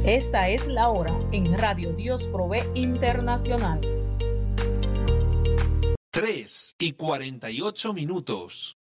Esta es la hora en Radio Dios Provee Internacional. 3:48.